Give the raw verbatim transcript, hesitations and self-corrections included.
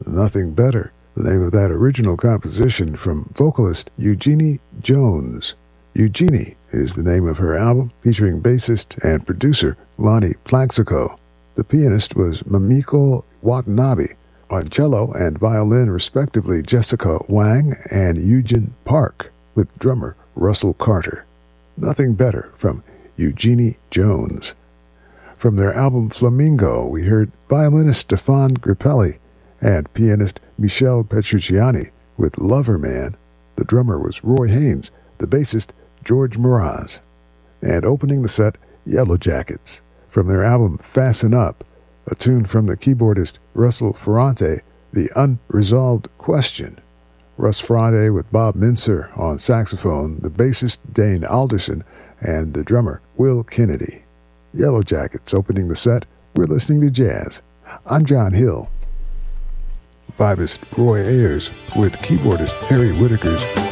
Nothing Better, the name of that original composition from vocalist Eugenie Jones. Eugenie is the name of her album, featuring bassist and producer Lonnie Plaxico. The pianist was Mamiko Watanabe. On cello and violin, respectively, Jessica Wang and Eugen Park, with drummer Russell Carter. Nothing Better from Eugenie Jones. From their album Flamingo, we heard violinist Stefan Grappelli and pianist Michel Petrucciani with Lover Man. The drummer was Roy Haynes, the bassist George Mraz. And opening the set, Yellow Jackets, from their album Fasten Up, a tune from the keyboardist Russell Ferrante, The Unresolved Question. Russ Ferrante with Bob Mincer on saxophone, the bassist Dane Alderson, and the drummer Will Kennedy. Yellow Jackets opening the set. We're listening to jazz. I'm John Hill. Vibist Roy Ayers with keyboardist Harry Whitaker's